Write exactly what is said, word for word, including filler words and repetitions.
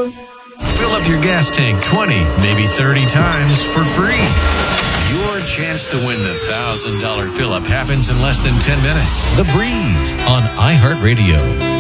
Fill up your gas tank twenty, maybe thirty times for free. Your chance to win the one thousand dollars fill-up happens in less than ten minutes. The Breeze on iHeartRadio.